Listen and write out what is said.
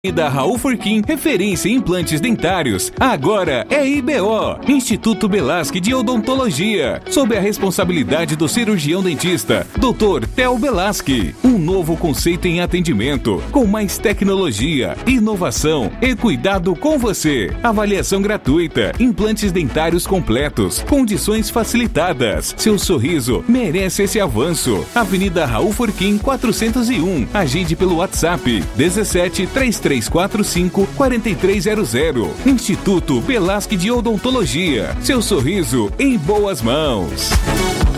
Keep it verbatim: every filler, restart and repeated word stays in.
Da Raul Furquim, referência em implantes dentários, agora é I B O, Instituto Belasque de Odontologia, sob a responsabilidade do cirurgião dentista, doutor Theo Belasque. Um novo conceito em atendimento, com mais tecnologia, inovação e cuidado com você. Avaliação gratuita, implantes dentários completos, condições facilitadas. Seu sorriso merece esse avanço. Avenida Raul Furquim, quatrocentos e um. Agende pelo WhatsApp dezessete, três três quatro cinco, quatro três zero zero. Instituto Belasque de Odontologia. Seu sorriso em boas mãos.